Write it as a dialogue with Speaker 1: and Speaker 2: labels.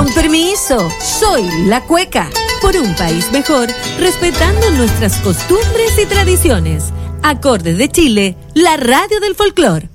Speaker 1: Con permiso, soy la Cueca. Por un país mejor, respetando nuestras costumbres y tradiciones. Acordes de Chile, la radio del folclor.